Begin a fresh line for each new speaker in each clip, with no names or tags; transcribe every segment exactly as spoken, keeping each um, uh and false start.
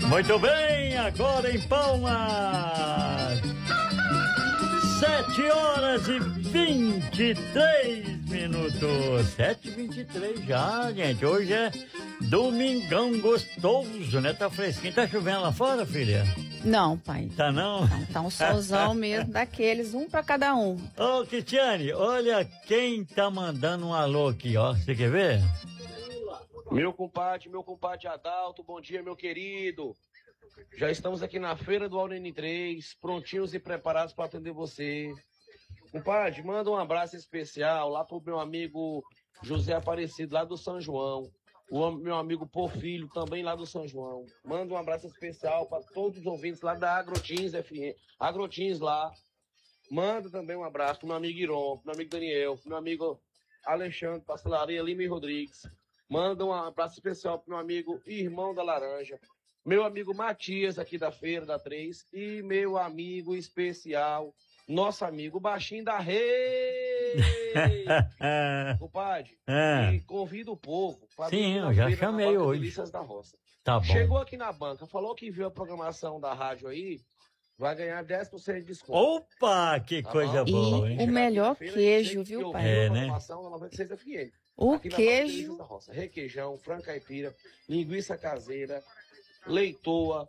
Muito bem, agora em Palmas, sete horas e vinte e três minutos, sete e vinte e três já, gente, hoje é domingão gostoso, né, tá fresquinho, tá chovendo lá fora, filha?
Não, pai.
Tá não?
Tá, tá um solzão mesmo, daqueles, um pra cada um.
Ô, Cristiane, olha quem tá mandando um alô aqui, ó, você quer ver?
Meu compadre, meu compadre Adalto, bom dia, meu querido. Já estamos aqui na feira do Aurene três, prontinhos e preparados para atender você. Compadre, manda um abraço especial lá pro meu amigo José Aparecido, lá do São João. O meu amigo Porfilho, também lá do São João. Manda um abraço especial para todos os ouvintes lá da Agrotins F M. Agrotins lá. Manda também um abraço pro meu amigo Iron, pro meu amigo Daniel, pro meu amigo Alexandre, Pastelaria Lima e Rodrigues. Manda um abraço especial pro meu amigo Irmão da Laranja, meu amigo Matias aqui da Feira da três e meu amigo especial, nosso amigo Baixinho da Rede. Compadre,
É.
e convido o povo para
Sim, eu já chamei hoje.
Delícias da Roça.
Tá bom.
Chegou aqui na banca, falou que viu a programação da rádio aí, vai ganhar dez por cento de desconto.
Opa, que
Tá
coisa
bom?
boa,
E
hein?
o melhor
Feira,
queijo,
sei que
viu,
ouviu
pai?
É,
a
né?
programação da noventa e seis F M.
O
Aqui na
queijo.
Delícias da Roça. Requeijão, frango caipira, linguiça caseira, leitoa,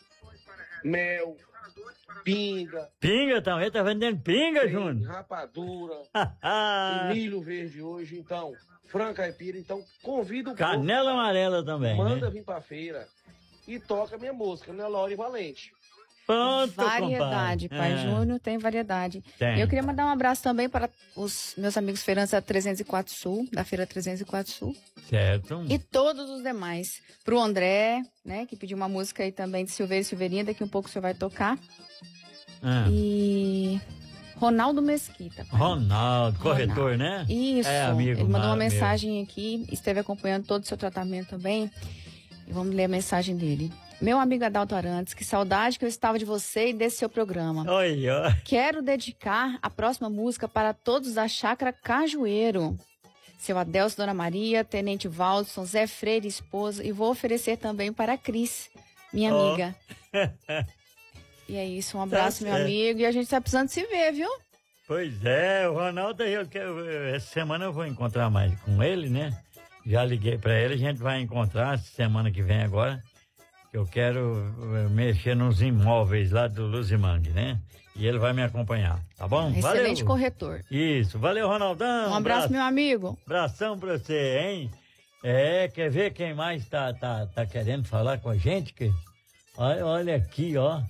mel, pinga,
Pinga também, tá vendendo pinga,
tem
Júnior?
rapadura, tem milho verde hoje, então, frango caipira, então convido o povo,
Canela amarela também,
manda
né?
vir pra feira e toca minha música, né, Laura e Valente.
Pronto,
Variedade,
compadre.
pai
É,
Júnior, tem variedade.
Tem.
Eu queria mandar um abraço também para os meus amigos feirantes da trezentos e quatro Sul, da Feira trezentos e quatro Sul,
Certo.
e todos os demais. Pro André, né, que pediu uma música aí também de Silveira e Silveirinha, daqui um pouco o senhor vai tocar.
Ah,
E Ronaldo Mesquita. pai.
Ronaldo, corretor, né?
Isso,
É amigo
ele mandou uma
meu.
mensagem aqui, esteve acompanhando todo o seu tratamento também. E vamos ler a mensagem dele. Meu amigo Adalto Arantes, que saudade que eu estava de você e desse seu programa.
Oi, ó.
Quero dedicar a próxima música para todos da Chácara Cajueiro. Seu Adelso, Dona Maria, Tenente Valdson, Zé Freire, esposa, e vou oferecer também para a Cris, minha
Ó.
amiga. E é isso, um abraço,
Tá
meu
certo.
amigo, e a gente tá precisando se ver, viu?
Pois é, o Ronaldo, eu quero, essa semana eu vou encontrar mais com ele, né? Já liguei pra ele, a gente vai encontrar semana que vem agora, que eu quero eh, mexer nos imóveis lá do Luzimangue, né? E ele vai me acompanhar, tá bom?
Excelente
Valeu.
corretor.
Isso, valeu, Ronaldão.
Um abraço, meu amigo.
Abração pra você, hein? É, quer ver quem mais tá, tá, tá querendo falar com a gente? Que... Olha, olha aqui, ó.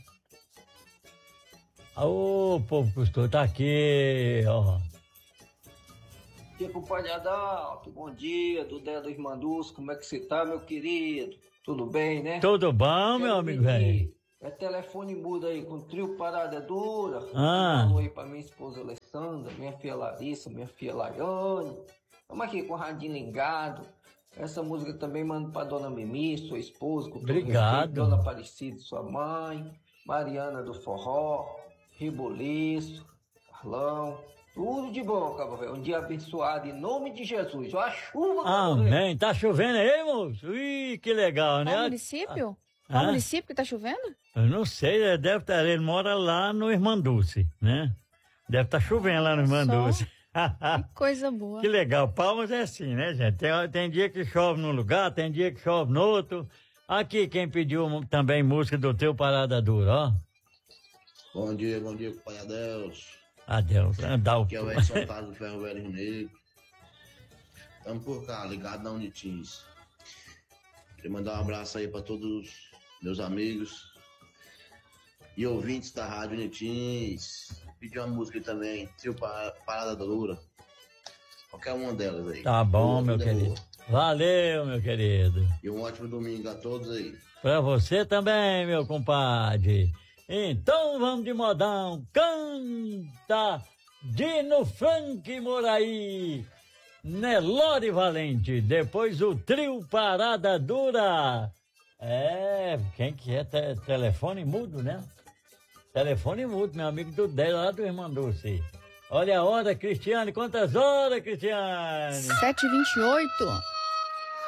Ô, povo custou, tá aqui, ó.
Bom dia, compadre Adalto, bom dia, do Dé dos Mandus, como é que você tá, meu querido? Tudo bem, né?
Tudo bom, meu
Quero
amigo
pedir,
velho?
É telefone mudo aí, com trio Parada Dura.
Ah.
Um alô aí pra minha esposa Alessandra, minha filha Larissa, minha filha Laiane. Vamos aqui com o radinho ligado. Essa música também mando pra Dona Mimi, sua esposa, com todo
Obrigado.
respeito, Dona Aparecida, sua mãe, Mariana do Forró, Reboliço, Carlão. Tudo de bom, Cabo Velho. Um dia abençoado em nome de Jesus. Ó a chuva, Cabo Velho.
Amém. Tá chovendo aí, moço? Ih, que legal, né?
Qual município?
Ah.
Qual município que tá chovendo?
Eu não sei, deve estar, ele mora lá no Irmanduce, né? Deve estar chovendo lá no Irmanduce.
Que coisa boa.
Que legal, Palmas é assim, né, gente? Tem, tem dia que chove num lugar, tem dia que chove no outro. Aqui quem pediu também música do teu Parada Dura, ó.
Bom dia, bom dia, compadre Adelso.
Adeus, dá o...
Aqui é o Edson Carlos do Ferro Velho Rio Negro. Tamo por cá, ligado na Unitins. Queria mandar um abraço aí pra todos os meus amigos e ouvintes da Rádio Unitins. Pedir uma música aí também, trio Pa- Parada Dura. Qualquer uma delas aí.
Tá bom,
Boa,
meu
tudo é
querido.
boa.
Valeu, meu querido.
E um ótimo domingo a todos aí.
Pra você também, meu compadre. Então vamos de modão. Canta Dino Frank Moraí, Nelore Valente. Depois o trio Parada Dura. É, quem que é? Te- telefone mudo, né? Telefone mudo, meu amigo do dez lá do Irmanduce. Olha a hora, Cristiane. Quantas horas, Cristiane?
sete e vinte e oito.